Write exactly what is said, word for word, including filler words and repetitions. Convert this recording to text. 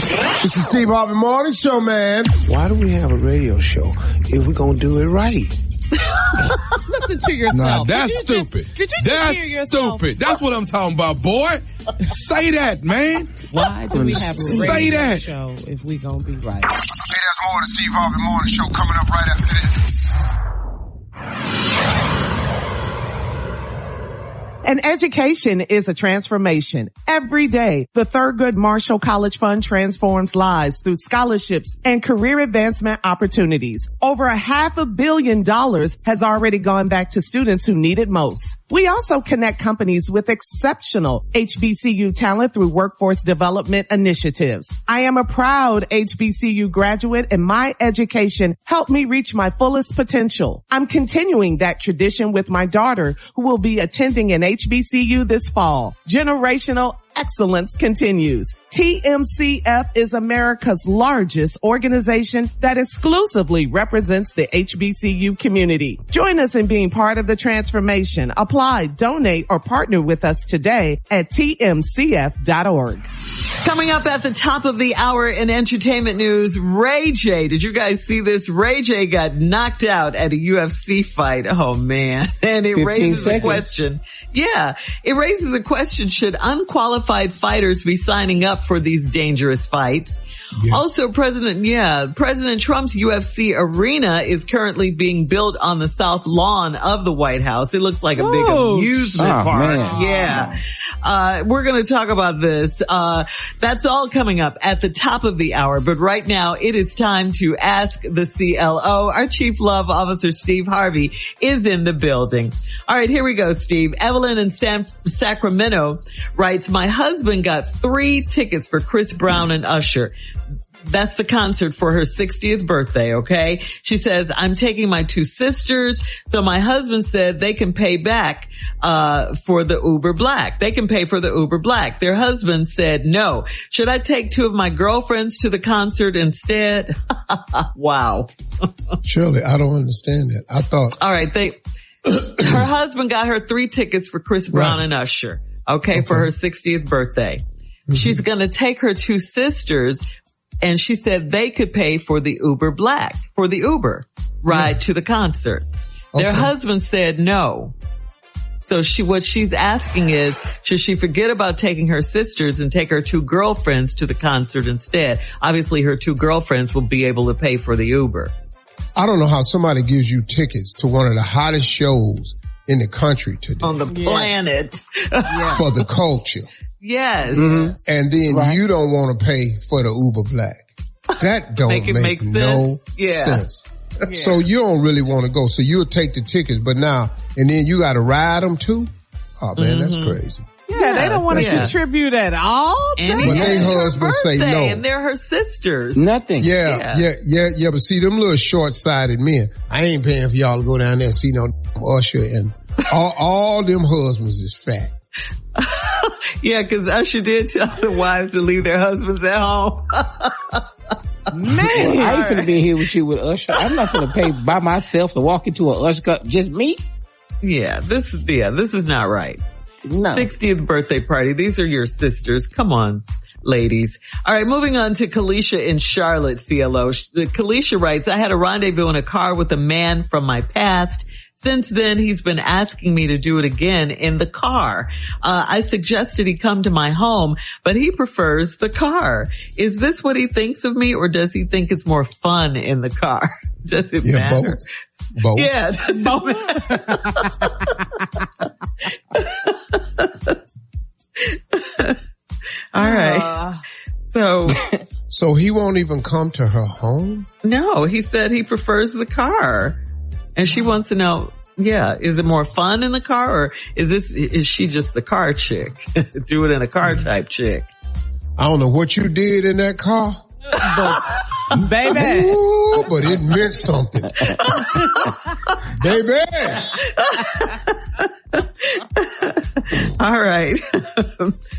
This is Steve Harvey Morning Show, man. Why do we have a radio show if we're going to do it right? Listen to yourself. Nah, that's did stupid. Just, did you just that's hear yourself? stupid. That's what I'm talking about, boy. Say that, man. Why do we have a radio Say that. show if we gonna be right? Hey, there's more of the Steve Harvey Morning Show coming up right after this. An education is a transformation. Every day, the Thurgood Marshall College Fund transforms lives through scholarships and career advancement opportunities. Over a half a billion dollars has already gone back to students who need it most. We also connect companies with exceptional H B C U talent through workforce development initiatives. I am a proud H B C U graduate, and my education helped me reach my fullest potential. I'm continuing that tradition with my daughter, who will be attending an H B C U this fall. Generational excellence continues. T M C F is America's largest organization that exclusively represents the H B C U community. Join us in being part of the transformation. Apply, donate, or partner with us today at T M C F dot org. Coming up at the top of the hour in entertainment news, Ray J. Did you guys see this? Ray J got knocked out at a U F C fight. Oh man. And it raises seconds. a question. Yeah. It raises a question. Should unqualified fighters be signing up for these dangerous fights? Yeah. Also, President, yeah, President Trump's U F C arena is currently being built on the south lawn of the White House. It looks like a big Whoa. amusement Oh, park. man. Yeah. Uh, we're going to talk about this. Uh, that's all coming up at the top of the hour. But right now, it is time to ask the C L O. Our Chief Love Officer, Steve Harvey, is in the building. All right, here we go, Steve. Evelyn in San, Sacramento writes, my husband got three tickets for Chris Brown and Usher. That's the concert for her sixtieth birthday, okay? She says, I'm taking my two sisters, so my husband said they can pay back uh for the Uber Black. They can pay for the Uber Black. Their husband said no. Should I take two of my girlfriends to the concert instead? Wow. Shirley, I don't understand that. I thought... All right, they her husband got her three tickets for Chris Brown Right. and Usher, okay, okay, for her sixtieth birthday. Mm-hmm. She's gonna take her two sisters, and she said they could pay for the Uber Black, for the Uber ride yeah. to the concert. Okay. Their husband said no. So she, what she's asking is, should she forget about taking her sisters and take her two girlfriends to the concert instead? Obviously her two girlfriends will be able to pay for the Uber. I don't know how somebody gives you tickets to one of the hottest shows in the country today. On the planet. Yeah. For the culture. Yes. Mm-hmm. And then right. you don't want to pay for the Uber Black. That don't make, make, make no sense. Yeah. sense. Yeah. So you don't really want to go. So you'll take the tickets, but now, and then you got to ride them too? Oh man, mm-hmm. that's crazy. Yeah, yeah, they don't want to yeah. contribute at all. And but their husband say no. And they're her sisters. Nothing. Yeah, yeah, yeah, yeah, yeah. But see, them little short-sighted men, I ain't paying for y'all to go down there and see no Usher, and all, all them husbands is fat. Yeah, because Usher did tell the wives to leave their husbands at home. Man, well, I ain't finna be here with you with Usher. I'm not finna pay by myself to walk into a Usher club. Just me? Yeah, this is, yeah, this is not right. No. sixtieth birthday party. These are your sisters. Come on, ladies. All right, moving on to Kalisha in Charlotte, C L O. Kalisha writes, I had a rendezvous in a car with a man from my past. Since then, he's been asking me to do it again in the car. Uh, I suggested he come to my home, but he prefers the car. Is this what he thinks of me, or does he think it's more fun in the car? Does it yeah, matter? Both. Both. Yeah, does both. All right. Uh, so. So he won't even come to her home? No, he said he prefers the car. And she wants to know, yeah, is it more fun in the car, or is this, is she just the car chick? Do it in a car type chick. I don't know what you did in that car. But, baby. Ooh, but it meant something. Baby. All right.